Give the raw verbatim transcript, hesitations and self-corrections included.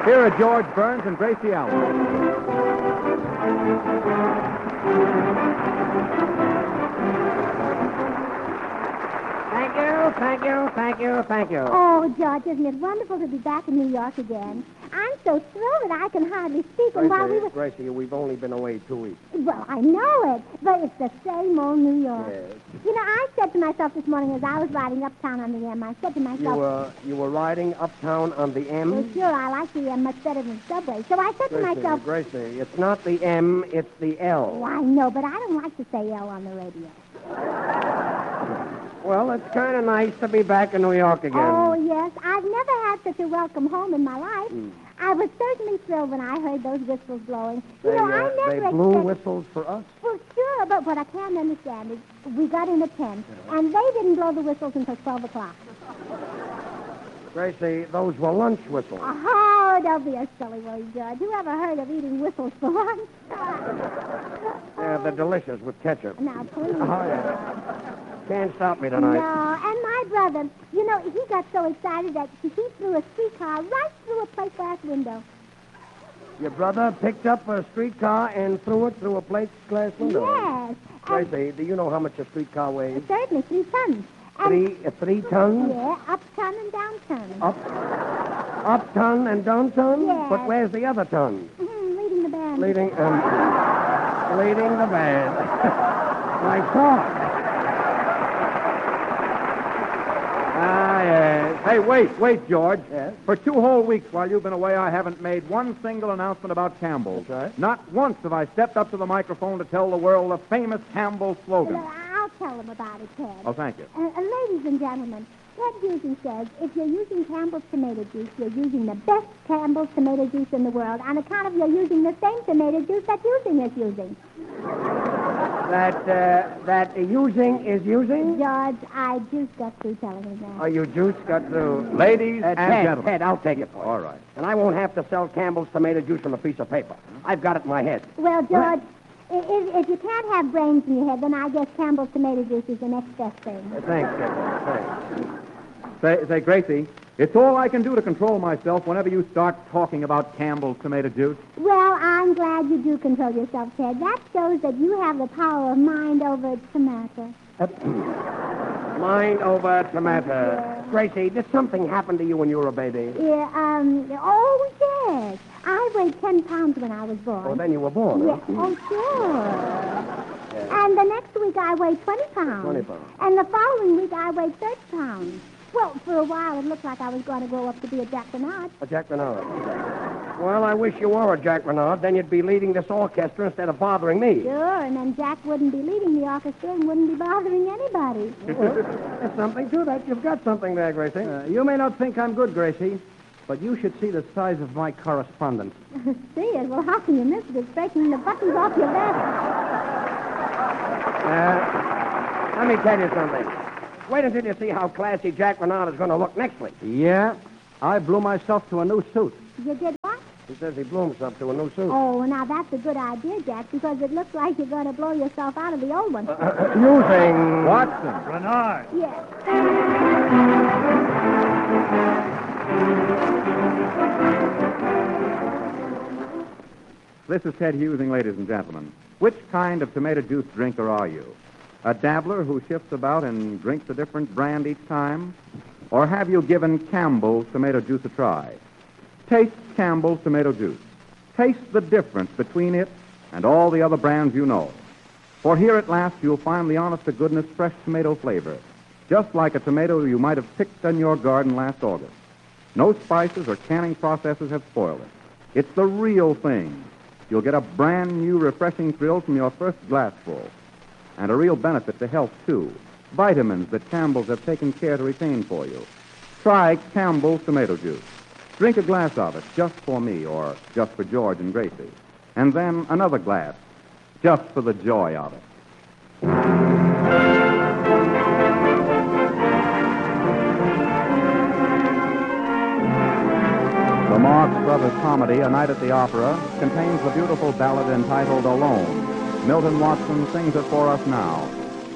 Here are George Burns and Gracie Allen. Thank you, thank you, thank you, thank you. Oh, George, isn't it wonderful to be back in New York again? I'm so thrilled that I can hardly speak. And while we were... Gracie, we've only been away two weeks. Well, I know it, but it's the same old New York. Yes. You know, I said to myself this morning as I was riding uptown on the M, I said to myself... You were, you were riding uptown on the M? Well, sure, I like the M much better than Subway. So I said Gracie, to myself... Gracie, it's not the M, it's the L. Oh, I know, but I don't like to say L on the radio. Well, it's kind of nice to be back in New York again. Oh, yes. I've never had such a welcome home in my life. Mm. I was certainly thrilled when I heard those whistles blowing. You They, know, uh, I never they expected... blew whistles for us? Well, sure, but what I can't understand is we got in a tent, and they didn't blow the whistles until twelve o'clock. Gracie, those were lunch whistles. Oh, don't be a silly word, Judge. Who ever heard of eating whistles for lunch? Yeah, they're delicious with ketchup. Now, please. Oh, yeah. Can't stop me tonight. No, and my brother, you know, he got so excited that he threw a streetcar right through a plate glass window. Your brother picked up a streetcar and threw it through a plate glass window? Yes. Gracie, do you know how much a streetcar weighs? And certainly, three tons. And, Three, uh, three tons? Yeah, up ton and down ton. Up, up ton and down ton? Yes. But where's the other ton? Mm, leading the band. Leading, um, leading the band. My God. Ah, yes. Hey, wait, wait, George. Yes? For two whole weeks while you've been away, I haven't made one single announcement about Campbell's. That's right. Not once have I stepped up to the microphone to tell the world the famous Campbell slogan. Well, I'll tell them about it, Ted. Oh, thank you. Uh, uh, ladies and gentlemen, Ted Husing says if you're using Campbell's tomato juice, you're using the best Campbell's tomato juice in the world on account of you're using the same tomato juice that Husing is using. That, uh, that using is using? George, I just got through telling him that. Oh, you juice got through. Ladies Uh, and Ted, gentlemen. Ted, I'll take it for you. All right. And I won't have to sell Campbell's tomato juice from a piece of paper. I've got it in my head. Well, George, i- if, if you can't have brains in your head, then I guess Campbell's tomato juice is the next best thing. Uh, thanks, Ted. Thanks. Say, say, Gracie, it's all I can do to control myself whenever you start talking about Campbell's tomato juice. Well, I'm glad you do control yourself, Ted. That shows that you have the power of mind over tomato. Mind over tomato. Gracie, did something happen to you when you were a baby? Yeah, um, oh, yes. I weighed ten pounds when I was born. Oh, then you were born. Yeah, huh? oh, sure. And the next week I weighed twenty pounds. twenty pounds. And the following week I weighed thirty pounds. Well, for a while it looked like I was going to grow up to be a Jack Bernard. A Jack Bernard. Well, I wish you were a Jack Bernard. Then you'd be leading this orchestra instead of bothering me. Sure, and then Jack wouldn't be leading the orchestra and wouldn't be bothering anybody. Well, there's something to that. You've got something there, Gracie. Uh, you may not think I'm good, Gracie, but you should see the size of my correspondence. See it? Well, how can you miss it? It's breaking the buttons off your vest. Uh, let me tell you something. Wait until you see how classy Jack Bernard is going to look next week. Yeah, I blew myself to a new suit. You did what? He says he blew himself to a new suit. Oh, now that's a good idea, Jack, because it looks like you're going to blow yourself out of the old one. Using... Watson. Bernard. Yes. This is Ted Husing, ladies and gentlemen. Which kind of tomato juice drinker are you? A dabbler who shifts about and drinks a different brand each time? Or have you given Campbell's tomato juice a try? Taste Campbell's tomato juice. Taste the difference between it and all the other brands you know. For here at last you'll find the honest-to-goodness fresh tomato flavor, just like a tomato you might have picked in your garden last August. No spices or canning processes have spoiled it. It's the real thing. You'll get a brand new, refreshing thrill from your first glassful. And a real benefit to health, too. Vitamins that Campbell's have taken care to retain for you. Try Campbell's tomato juice. Drink a glass of it just for me or just for George and Gracie. And then another glass just for the joy of it. The Marx Brothers comedy, A Night at the Opera, contains the beautiful ballad entitled Alone. Milton Watson sings it for us now.